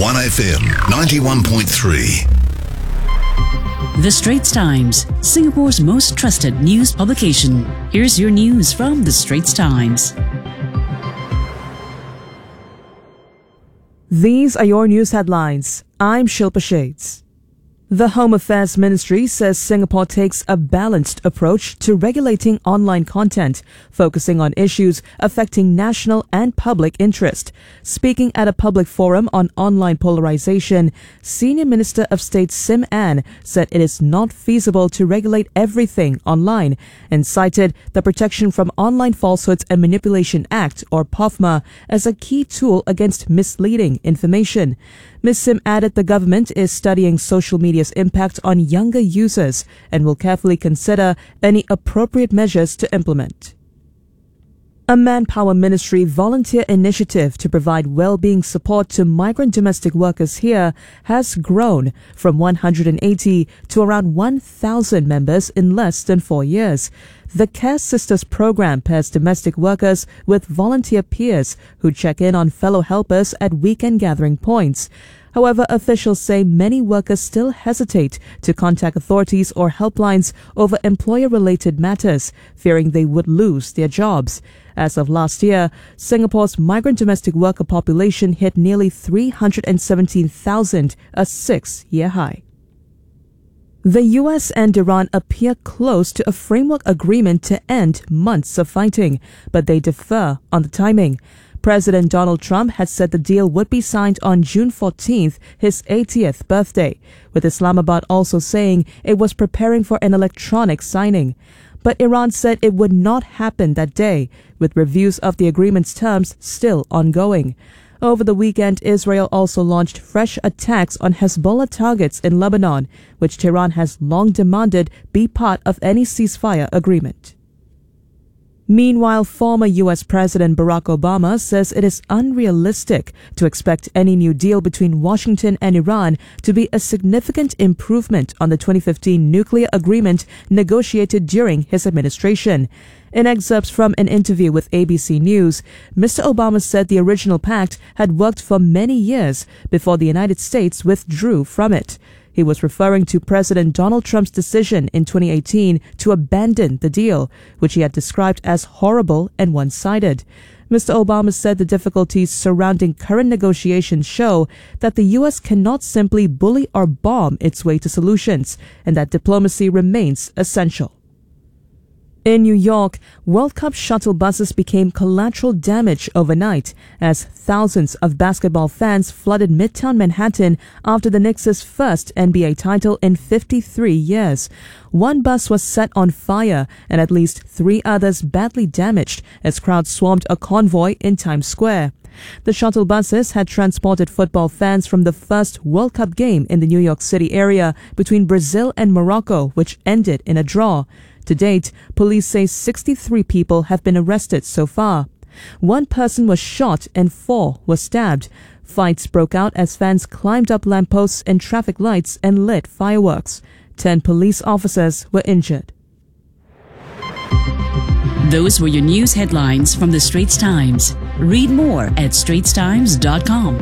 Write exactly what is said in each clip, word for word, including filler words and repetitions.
one F M ninety-one point three. The Straits Times, Singapore's most trusted news publication. Here's your news from The Straits Times. These are your news headlines. I'm Shilpa Shades. The Home Affairs Ministry says Singapore takes a balanced approach to regulating online content, focusing on issues affecting national and public interest. Speaking at a public forum on online polarization, Senior Minister of State Sim Ann said it is not feasible to regulate everything online and cited the Protection from Online Falsehoods and Manipulation Act, or P O F M A, as a key tool against misleading information. Miz Sim added the government is studying social media's impact on younger users and will carefully consider any appropriate measures to implement. A Manpower Ministry volunteer initiative to provide well-being support to migrant domestic workers here has grown from one hundred eighty to around one thousand members in less than four years. The Care Sisters program pairs domestic workers with volunteer peers who check in on fellow helpers at weekend gathering points. However, officials say many workers still hesitate to contact authorities or helplines over employer-related matters, fearing they would lose their jobs. As of last year, Singapore's migrant domestic worker population hit nearly three hundred seventeen thousand, a six-year high. The U S and Iran appear close to a framework agreement to end months of fighting, but they differ on the timing. President Donald Trump had said the deal would be signed on June fourteenth, his eightieth birthday, with Islamabad also saying it was preparing for an electronic signing. But Iran said it would not happen that day, with reviews of the agreement's terms still ongoing. Over the weekend, Israel also launched fresh attacks on Hezbollah targets in Lebanon, which Tehran has long demanded be part of any ceasefire agreement. Meanwhile, former U S President Barack Obama says it is unrealistic to expect any new deal between Washington and Iran to be a significant improvement on the twenty fifteen nuclear agreement negotiated during his administration. In excerpts from an interview with A B C News, Mister Obama said the original pact had worked for many years before the United States withdrew from it. He was referring to President Donald Trump's decision in twenty eighteen to abandon the deal, which he had described as horrible and one-sided. Mister Obama said the difficulties surrounding current negotiations show that the U S cannot simply bully or bomb its way to solutions, and that diplomacy remains essential. In New York, World Cup shuttle buses became collateral damage overnight as thousands of basketball fans flooded Midtown Manhattan after the Knicks' first N B A title in fifty-three years. One bus was set on fire and at least three others badly damaged as crowds swarmed a convoy in Times Square. The shuttle buses had transported football fans from the first World Cup game in the New York City area between Brazil and Morocco, which ended in a draw. To date, police say sixty-three people have been arrested so far. One person was shot and four were stabbed. Fights broke out as fans climbed up lampposts and traffic lights and lit fireworks. Ten police officers were injured. Those were your news headlines from The Straits Times. Read more at straits times dot com.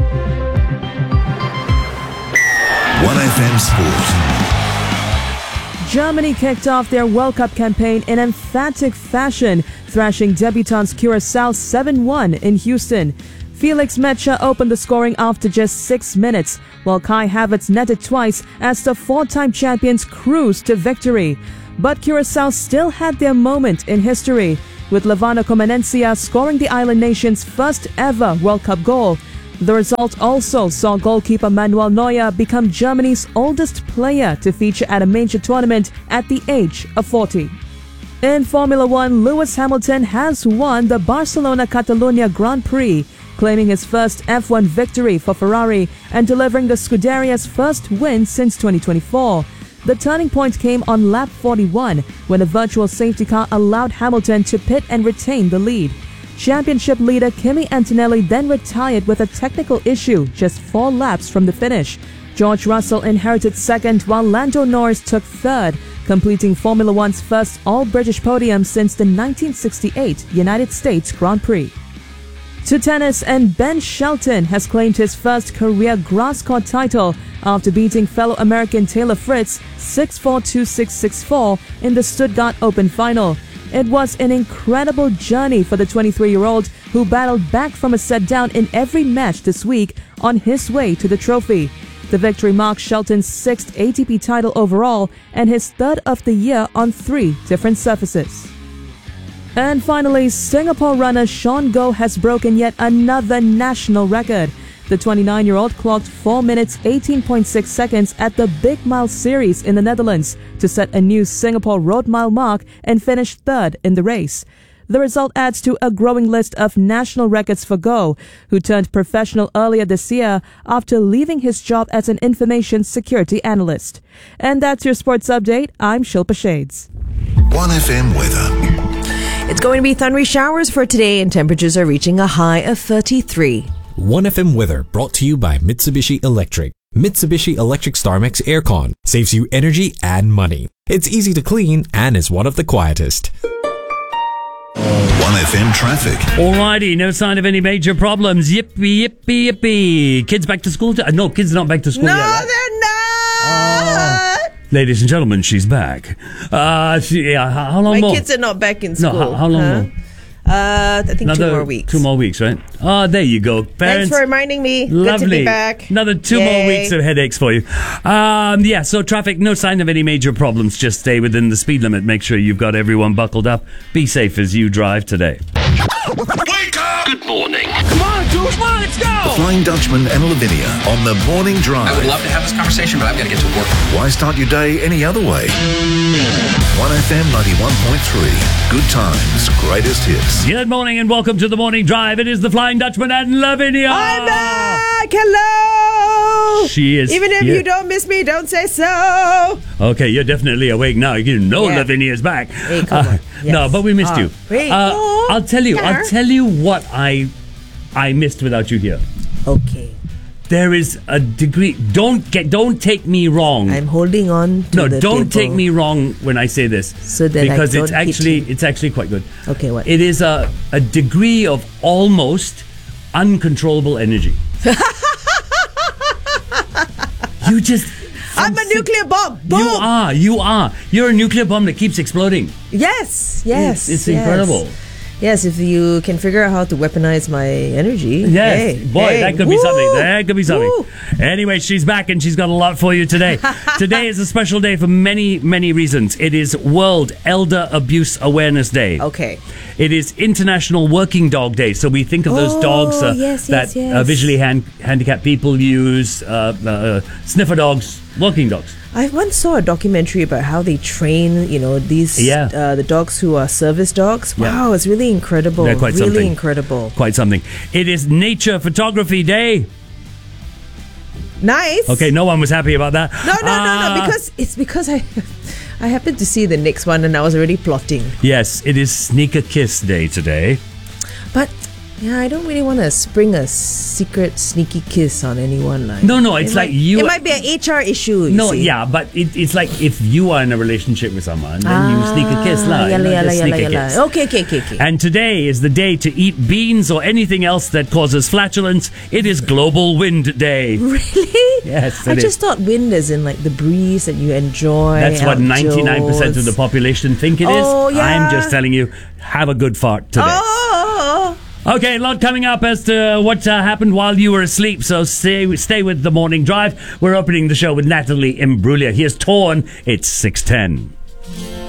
one F M Sport. Germany kicked off their World Cup campaign in emphatic fashion, thrashing debutants Curaçao seven one in Houston. Felix Metscher opened the scoring after just six minutes, while Kai Havertz netted twice as the four-time champions cruised to victory. But Curaçao still had their moment in history, with Levano Comenencia scoring the island nation's first ever World Cup goal. The result also saw goalkeeper Manuel Neuer become Germany's oldest player to feature at a major tournament at the age of forty. In Formula One, Lewis Hamilton has won the Barcelona-Catalunya Grand Prix, claiming his first F one victory for Ferrari and delivering the Scuderia's first win since twenty twenty-four. The turning point came on lap forty-one, when a virtual safety car allowed Hamilton to pit and retain the lead. Championship leader Kimi Antonelli then retired with a technical issue just four laps from the finish. George Russell inherited second while Lando Norris took third, completing Formula One's first all-British podium since the nineteen sixty-eight United States Grand Prix. To tennis, and Ben Shelton has claimed his first career grass court title after beating fellow American Taylor Fritz six four two six six four in the Stuttgart Open final. It was an incredible journey for the twenty-three-year-old who battled back from a set down in every match this week on his way to the trophy. The victory marks Shelton's sixth A T P title overall and his third of the year on three different surfaces. And finally, Singapore runner Sean Goh has broken yet another national record. The twenty-nine-year-old clocked four minutes eighteen point six seconds at the Big Mile Series in the Netherlands to set a new Singapore Road Mile mark and finish third in the race. The result adds to a growing list of national records for Goh, who turned professional earlier this year after leaving his job as an information security analyst. And that's your sports update. I'm Shilpa Shades. one F M weather. It's going to be thundery showers for today and temperatures are reaching a high of thirty-three. one F M weather brought to you by Mitsubishi Electric. Mitsubishi Electric StarMax Aircon saves you energy and money. It's easy to clean and is one of the quietest. one F M traffic. Alrighty, no sign of any major problems. Yippee, yippee, yippee. Kids back to school? To- no, kids are not back to school No, yet. Right? they're not! Ladies and gentlemen, she's back. Uh, she, yeah, how, how long My more? kids are not back in No, school. how, how long huh? more? Uh, I think Another two more weeks. Two more weeks, right? Ah, there you go. Thanks Parents, for reminding me. lovely. Good to be back. Another two Yay. more weeks of headaches for you. Um, yeah, so traffic, no sign of any major problems. Just stay within the speed limit. Make sure you've got everyone buckled up. Be safe as you drive today. Wake up! Good morning. Come on, dude, come on, let's go! The Flying Dutchman and Lavinia on the morning drive. I would love to have this conversation, but I've got to get to work. Why start your day any other way? one F M ninety-one point three. Good times, greatest hits. Good morning and welcome to the Morning Drive. It is the Flying Dutchman and Lavinia. I'm back! Hello! She is Even if here. you don't miss me, don't say so! Okay, you're definitely awake now. You know Yeah. Lavinia's back. Hey, come on. Yes. No, but we missed Ah. you. Wait. Uh, Oh, I'll tell you. yeah. I'll tell you what I I missed without you here. Okay. There is a degree. Don't get. Don't take me wrong. I'm holding on to no, the don't table. take me wrong when I say this. So that I because it's don't hit actually you. it's actually quite good. Okay, what? It is a a degree of almost uncontrollable energy. You just. I'm a nuclear bomb! Boom! You are. You are. You're a nuclear bomb that keeps exploding. Yes, yes. It's, it's yes. incredible. Yes, if you can figure out how to weaponize my energy. Yes, hey, boy, hey, that could be woo, something. That could be something. woo. Anyway, she's back and she's got a lot for you today. Today is a special day for many, many reasons. It is World Elder Abuse Awareness Day. Okay. It is International Working Dog Day. So we think of those Oh, dogs uh, yes, that yes, yes. Uh, visually hand, handicapped people use, uh, uh, sniffer dogs, working dogs. I once saw a documentary about how they train, you know, these Yeah. uh, the dogs who are service dogs. Yeah. Wow, it's really incredible. They're quite really something. incredible. Quite something. It is Nature Photography Day. Nice. Okay, no one was happy about that. No, no, no, Uh, no. Because it's because I, I happened to see the next one and I was already plotting. Yes, it is Sneaker Kiss Day today. But yeah, I don't really want to spring a secret sneaky kiss on anyone. Like No, no, it's it like might- you- It might be an H R issue. You No, see. yeah, but it, it's like if you are in a relationship with someone, then you sneak a kiss, lah. Ah, you yalla, know, yalla, just yalla, sneak a yalla. kiss. Okay, okay, okay, okay. And today is the day to eat beans or anything else that causes flatulence. It is Global Wind Day. Really? Yes, I it just is. thought wind is in like the breeze that you enjoy. That's what ninety-nine percent of outdoors. the population think it is. Oh, yeah. I'm just telling you, have a good fart today. Oh, Okay, a lot coming up as to what uh, happened while you were asleep, so stay, stay with the Morning Drive. We're opening the show with Natalie Imbruglia. Here's Torn. It's six ten.